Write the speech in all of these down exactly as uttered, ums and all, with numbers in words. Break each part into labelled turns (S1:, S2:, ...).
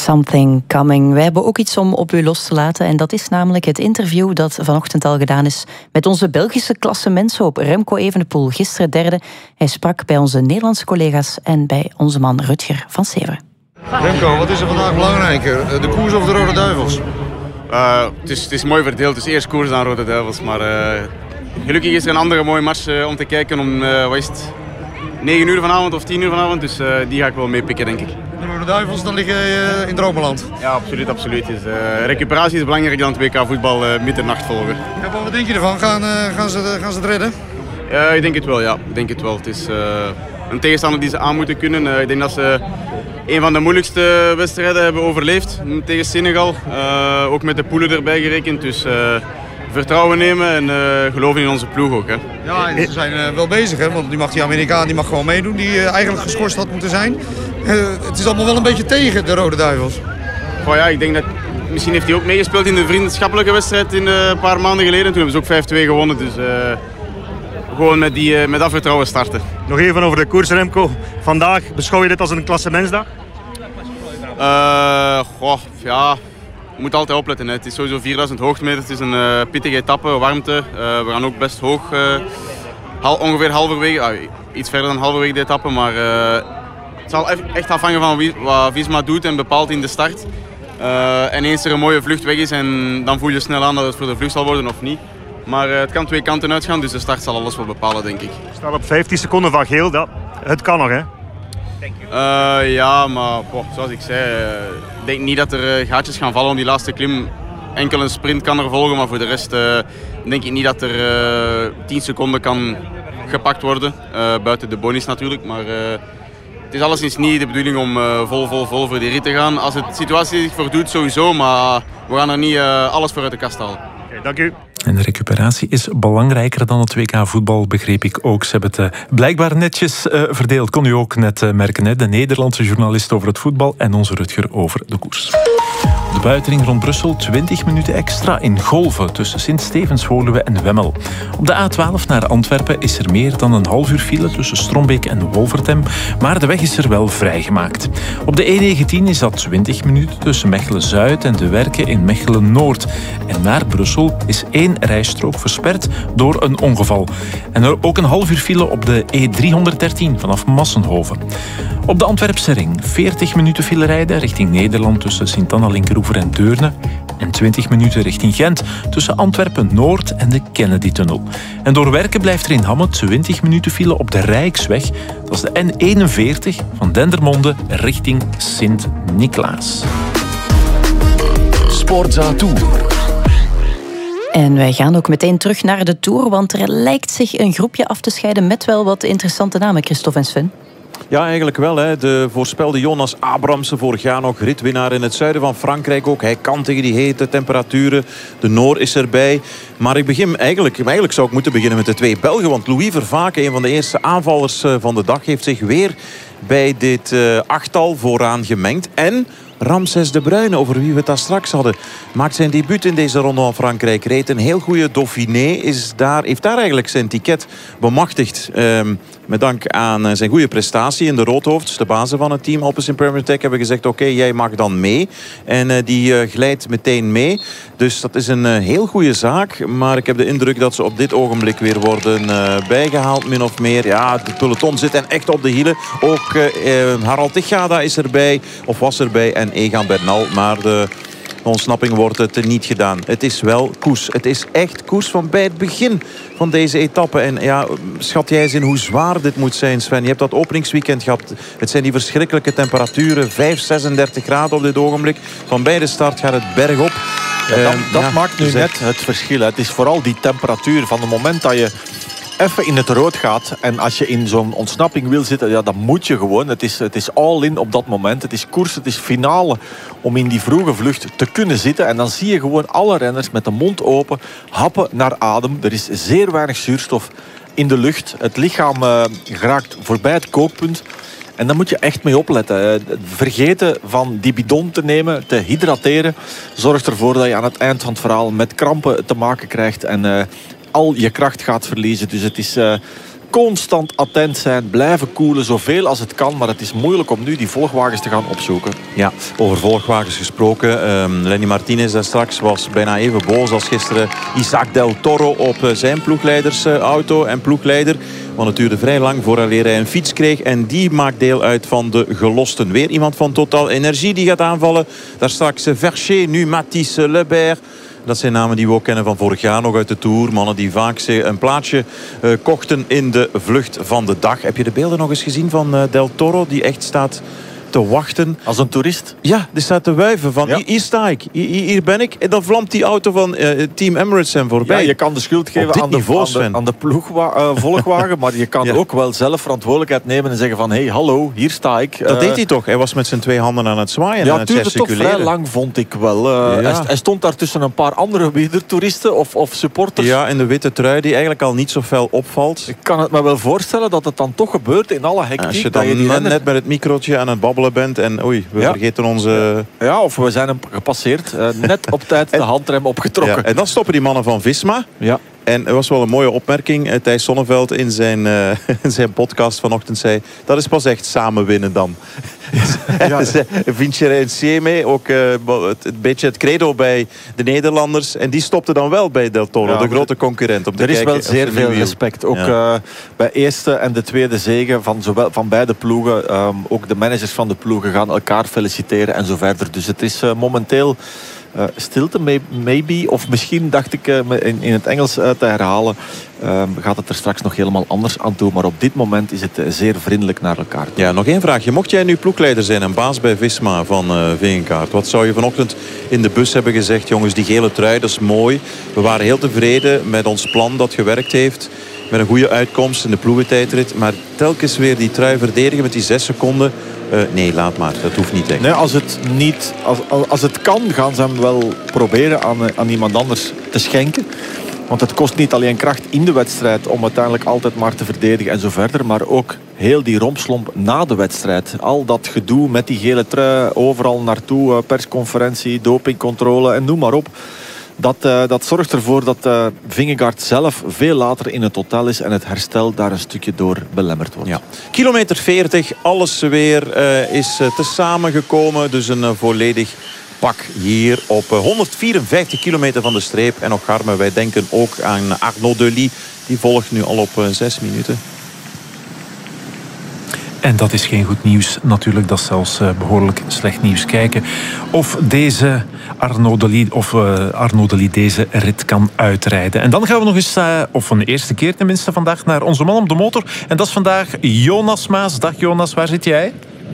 S1: Something Coming. Wij hebben ook iets om op u los te laten. En dat is namelijk het interview dat vanochtend al gedaan is met onze Belgische klassementshoop Remco Evenepoel. Gisteren derde. Hij sprak bij onze Nederlandse collega's en bij onze man Rutger van Severen.
S2: Remco, wat is er vandaag belangrijker? De koers of de Rode Duivels?
S3: Uh, het, is, het is mooi verdeeld. Het is eerst koers dan Rode Duivels. Maar uh, gelukkig is er een andere mooie match uh, om te kijken om uh, wat is het, negen uur vanavond of tien uur vanavond. Dus uh, die ga ik wel meepikken, denk ik.
S2: De Rode Duivels, dan liggen uh, in dromenland.
S3: Ja, absoluut. absoluut. Dus, uh, recuperatie is belangrijker dan het W K voetbal uh, middernacht volgen.
S2: Ja, maar wat denk je ervan? Gaan, uh, gaan, ze, gaan ze het redden?
S3: Uh, ik denk het wel, ja. Ik denk het wel. Het is uh, een tegenstander die ze aan moeten kunnen. Uh, ik denk dat ze een van de moeilijkste wedstrijden hebben overleefd tegen Senegal. Uh, ook met de poelen erbij gerekend. Dus uh, vertrouwen nemen en uh, geloven in onze ploeg ook. Hè.
S2: Ja, en ze zijn uh, wel bezig, hè? Want die, mag die Amerikaan die mag gewoon meedoen, die uh, eigenlijk geschorst had moeten zijn. Uh, het is allemaal wel een beetje tegen de Rode Duivels.
S3: Oh ja, ik denk dat misschien heeft hij ook meegespeeld in de vriendschappelijke wedstrijd in, uh, een paar maanden geleden. Toen hebben ze ook vijf twee gewonnen. Dus uh, gewoon met, die, uh, met dat vertrouwen starten.
S4: Nog even over de koers, Remco. Vandaag, beschouw je dit als een klassementsdag?
S3: Uh, goh, ja, je moet altijd opletten. Hè. Het is sowieso vierduizend hoogtemeters. Het is een uh, pittige etappe, warmte. Uh, we gaan ook best hoog. Uh, hal, ongeveer halverwege, uh, iets verder dan halverwege de etappe. Maar uh, het zal echt afhangen van wie, wat Visma doet en bepaalt in de start. Uh, en eens er een mooie vlucht weg is, en dan voel je snel aan dat het voor de vlucht zal worden of niet. Maar uh, het kan twee kanten uitgaan, dus de start zal alles wel bepalen, denk ik.
S4: We staan op vijftien seconden van geel. Dat, het kan nog, hè?
S3: Uh, ja, maar boh, zoals ik zei, uh, ik denk niet dat er uh, gaatjes gaan vallen om die laatste klim. Enkel een sprint kan er volgen, maar voor de rest uh, denk ik niet dat er uh, tien seconden kan gepakt worden. Uh, buiten de bonus natuurlijk, maar uh, het is alleszins niet de bedoeling om uh, vol, vol, vol voor die rit te gaan. Als de situatie zich voordoet, sowieso, maar we gaan er niet uh, alles voor uit de kast halen.
S4: Okay, dank u.
S5: En de recuperatie is belangrijker dan het W K voetbal, begreep ik ook. Ze hebben het uh, blijkbaar netjes uh, verdeeld. Kon u ook net uh, merken, hè? De Nederlandse journalist over het voetbal en onze Rutger over de koers. De buitenring rond Brussel, twintig minuten extra in golven tussen Sint-Stevens-Woluwe en Wemmel. Op de A twaalf naar Antwerpen is er meer dan een half uur file tussen Strombeek en Wolvertem, maar de weg is er wel vrijgemaakt. Op de E negentien is dat twintig minuten tussen Mechelen-Zuid en de Werken in Mechelen-Noord. En naar Brussel is één rijstrook versperd door een ongeval. En er ook een half uur file op de E driehonderddertien vanaf Massenhoven. Op de Antwerpse ring veertig minuten file rijden richting Nederland tussen Sint-Anna-Linkeroever en Deurne. En twintig minuten richting Gent tussen Antwerpen-Noord en de Kennedy-tunnel. En door Werken blijft er in Hamme twintig minuten file op de Rijksweg. Dat is de N eenenveertig van Dendermonde richting Sint-Niklaas.
S6: Sportza Tour.
S1: En wij gaan ook meteen terug naar de Tour, want er lijkt zich een groepje af te scheiden met wel wat interessante namen, Christophe en Sven.
S7: Ja, eigenlijk wel. Hè. De voorspelde Jonas Abrahamsen, vorig jaar nog ritwinnaar in het zuiden van Frankrijk ook. Hij kan tegen die hete temperaturen. De Noor is erbij. Maar ik begin eigenlijk, eigenlijk zou ik moeten beginnen met de twee Belgen. Want Louis Vervaeke, een van de eerste aanvallers van de dag, heeft zich weer bij dit uh, achttal vooraan gemengd. En Ramses de Bruyne, over wie we het daar straks hadden, maakt zijn debuut in deze ronde van Frankrijk. Reed een heel goede Dauphiné, is daar, heeft daar eigenlijk zijn ticket bemachtigd. Um, met dank aan zijn goede prestatie in de Roodhoofds, de bazen van het team Alpecin Premier Tech, hebben gezegd, oké, okay, jij mag dan mee. En uh, die uh, glijdt meteen mee. Dus dat is een uh, heel goede zaak. Maar ik heb de indruk dat ze op dit ogenblik weer worden uh, bijgehaald, min of meer. Ja, de peloton zit en echt op de hielen. Ook uh, uh, Harald Tichada is erbij, of was erbij, en Egan Bernal. Maar de ontsnapping wordt het niet gedaan. Het is wel koers. Het is echt koers van bij het begin van deze etappe. En ja, schat jij eens in hoe zwaar dit moet zijn, Sven? Je hebt dat openingsweekend gehad. Het zijn die verschrikkelijke temperaturen. vijf, zesendertig graden op dit ogenblik. Van bij de start gaat het bergop.
S8: Ja, dat dat
S7: ja,
S8: maakt nu
S7: dus
S8: net het verschil. Het is vooral die temperatuur. Van het moment dat je even in het rood gaat en als je in zo'n ontsnapping wil zitten, ja, dan moet je gewoon. Het is, het is all in op dat moment. Het is koers, het is finale om in die vroege vlucht te kunnen zitten. En dan zie je gewoon alle renners met de mond open, happen naar adem. Er is zeer weinig zuurstof in de lucht. Het lichaam uh, geraakt voorbij het kookpunt. En daar moet je echt mee opletten. Vergeten van die bidon te nemen, te hydrateren, zorgt ervoor dat je aan het eind van het verhaal met krampen te maken krijgt en uh, al je kracht gaat verliezen. Dus het is uh, constant attent zijn, blijven koelen, zoveel als het kan. Maar het is moeilijk om nu die volgwagens te gaan opzoeken.
S7: Ja, over volgwagens gesproken. Um, Lenny Martinez daar straks was bijna even boos als gisteren Isaac Del Toro op uh, zijn ploegleidersauto uh, en ploegleider. Want het duurde vrij lang vooraleer hij een fiets kreeg. En die maakt deel uit van de gelosten. Weer iemand van Total Energie die gaat aanvallen. Daar straks uh, Vercher, nu Mathis uh, Lebert. Dat zijn namen die we ook kennen van vorig jaar nog uit de Tour. Mannen die vaak een plaatsje uh, kochten in de vlucht van de dag. Heb je de beelden nog eens gezien van uh, Del Toro die echt staat te wachten?
S8: Als een toerist?
S7: Ja, die staat te wuiven van ja. hier sta ik, hier, hier ben ik. En dan vlamt die auto van uh, Team Emirates hem voorbij.
S8: Ja, je kan de schuld geven aan de,
S7: niveau,
S8: aan de, aan de ploegwa- uh, volgwagen. Maar je kan ja. ook wel zelf verantwoordelijkheid nemen en zeggen van hé, hey, hallo, hier sta ik.
S7: Dat
S8: uh,
S7: deed hij toch? Hij was met zijn twee handen aan het zwaaien.
S8: Ja,
S7: en
S8: het
S7: het
S8: duurde toch vrij lang, vond ik wel. Uh, ja. hij, hij stond daar tussen een paar andere wielertoeristen of, of supporters.
S7: Ja, in de witte trui die eigenlijk al niet zo fel opvalt.
S8: Ik kan het me wel voorstellen dat het dan toch gebeurt in alle hectiek.
S7: Als je dan
S8: dat je
S7: net,
S8: net
S7: net met het microotje aan het babbelen bent en oei, we ja. vergeten onze...
S8: Ja, of we zijn hem gepasseerd. Uh, net op tijd de en, handrem opgetrokken.
S7: Ja, en dan stoppen die mannen van Visma.
S8: Ja.
S7: En er was wel een mooie opmerking. Thijs Sonneveld in zijn, uh, in zijn podcast vanochtend zei... dat is pas echt samen winnen dan. Ja. Vincere Insieme, ook uh, het, een beetje het credo bij de Nederlanders. En die stopte dan wel bij Del Toro, ja, de grote concurrent. Om te
S8: er is
S7: kijken
S8: wel zeer veel respect. Ook ja. uh, bij eerste en de tweede zege van, zowel, van beide ploegen. Um, ook de managers van de ploegen gaan elkaar feliciteren en zo verder. Dus het is uh, momenteel... Uh, stilte, maybe, of misschien dacht ik uh, in, in het Engels uh, te herhalen, uh, gaat het er straks nog helemaal anders aan toe. Maar op dit moment is het uh, zeer vriendelijk naar elkaar toe.
S7: Ja, nog één vraagje. Mocht jij nu ploegleider zijn en baas bij Visma van uh, Vingegaard, wat zou je vanochtend in de bus hebben gezegd? Jongens, die gele trui, dat is mooi. We waren heel tevreden met ons plan dat gewerkt heeft. Met een goede uitkomst in de ploegentijdrit. Maar telkens weer die trui verdedigen met die zes seconden. Uh, nee, laat maar. Dat hoeft niet echt.
S8: Nee, als het niet, als, als het kan, gaan ze hem wel proberen aan, aan iemand anders te schenken. Want het kost niet alleen kracht in de wedstrijd om uiteindelijk altijd maar te verdedigen en zo verder. Maar ook heel die rompslomp na de wedstrijd. Al dat gedoe met die gele trui, overal naartoe, persconferentie, dopingcontrole en noem maar op. Dat, uh, dat zorgt ervoor dat uh, Vingegaard zelf veel later in het hotel is en het herstel daar een stukje door belemmerd wordt.
S7: Ja. Kilometer veertig, alles weer uh, is uh, te samengekomen. Dus een uh, volledig pak hier op uh, honderdvierenvijftig kilometer van de streep. En nog Garme, wij denken ook aan Arnaud Delis. Die volgt nu al op uh, zes minuten.
S5: En dat is geen goed nieuws. Natuurlijk, dat is zelfs uh, behoorlijk slecht nieuws. Kijken of deze Arnaud Delis, of uh, Arnaud Delis deze rit kan uitrijden. En dan gaan we nog eens, uh, of een eerste keer tenminste vandaag, naar onze man op de motor. En dat is vandaag Jonas Maas. Dag Jonas, waar zit jij?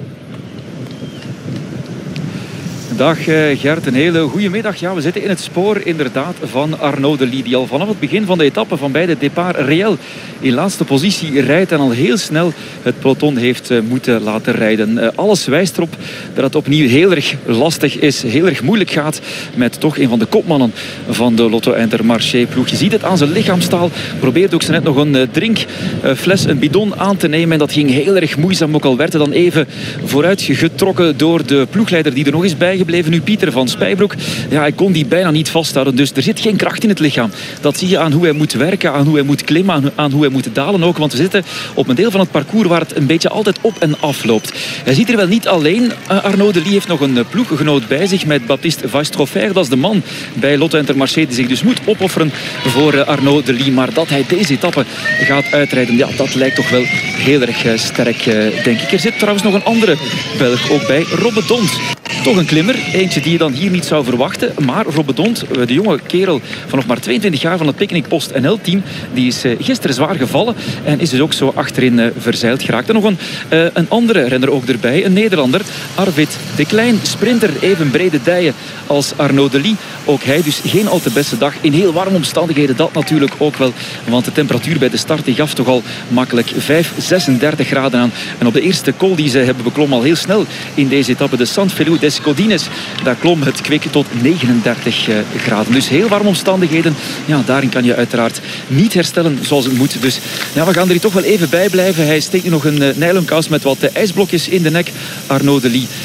S6: Dag Gert, een hele goede middag. Ja, we zitten in het spoor inderdaad van Arnaud Delis, die al vanaf het begin van de etappe van bij de départ réel in laatste positie rijdt en al heel snel het peloton heeft moeten laten rijden. Alles wijst erop dat het opnieuw heel erg lastig is, heel erg moeilijk gaat met toch een van de kopmannen van de Lotto Intermarché ploeg. Je ziet het aan zijn lichaamstaal, probeert ook zo net nog een drinkfles, een bidon aan te nemen en dat ging heel erg moeizaam, ook al werd er dan even vooruit getrokken door de ploegleider die er nog is bijgebleven. Nu Pieter van Spijbroek. Ja, hij kon die bijna niet vasthouden. Dus er zit geen kracht in het lichaam. Dat zie je aan hoe hij moet werken, aan hoe hij moet klimmen, aan, aan hoe hij moet dalen ook. Want we zitten op een deel van het parcours waar het een beetje altijd op en af loopt. Hij zit er wel niet alleen. Arnaud Delis heeft nog een ploeggenoot bij zich met Baptiste Vastroffer. Dat is de man bij Lotto Intermarché die zich dus moet opofferen voor Arnaud Delis. Maar dat hij deze etappe gaat uitrijden, ja, dat lijkt toch wel heel erg sterk, denk ik. Er zit trouwens nog een andere Belg ook bij, Robbe Dont. Toch een klimmer, eentje die je dan hier niet zou verwachten. Maar Robbe Dont, de jonge kerel van nog maar tweeëntwintig jaar van het Picnic Post N L-team, die is gisteren zwaar gevallen en is dus ook zo achterin verzeild geraakt. En nog een, een andere renner ook erbij, een Nederlander, Arvid de Klein, sprinter, even brede dijen als Arnaud Delis. Ook hij dus geen al te beste dag. In heel warme omstandigheden, dat natuurlijk ook wel. Want de temperatuur bij de start die gaf toch al makkelijk vijf komma zesendertig graden aan. En op de eerste col die ze hebben beklommen al heel snel in deze etappe, de Sant Feliu des Codines, daar klom het kwik tot negenendertig graden. Dus heel warme omstandigheden. Ja, daarin kan je uiteraard niet herstellen zoals het moet. Dus ja, we gaan er hier toch wel even bij blijven. Hij steekt nu nog een uh, nylonkous met wat uh, ijsblokjes in de nek. Arnaud Delis.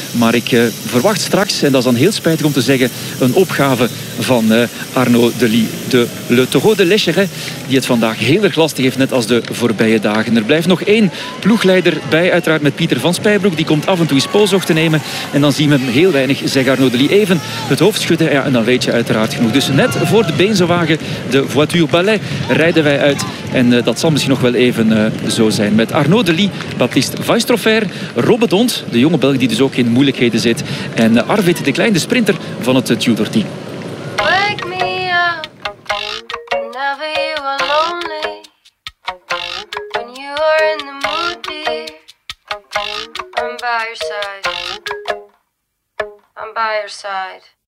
S6: Maar ik uh, verwacht straks, en dat is dan heel spijtig om te zeggen, een opgave van uh, Arnaud Delis. De Le Taureau de l'Escheret, die het vandaag heel erg lastig heeft, net als de voorbije dagen. Er blijft nog één ploegleider bij, uiteraard met Pieter van Spijbroek. Die komt af en toe eens polshoog te nemen. En dan zien we hem heel weinig, zegt Arnaud Delis. Even het hoofd schudden, ja, en dan weet je uiteraard genoeg. Dus net voor de Beense-wagen, de voiture ballet, rijden wij uit. En uh, dat zal misschien nog wel even uh, zo zijn. Met Arnaud Delis, Baptiste Weistrofer, Robbe Dont, de jonge Belg die dus ook in moeilijkheden zit. En uh, Arvid, de kleine sprinter van het uh, Tudor-team.
S9: Wake me up whenever you are lonely. When you are in the mood, dear, I'm by your side. I'm by your side.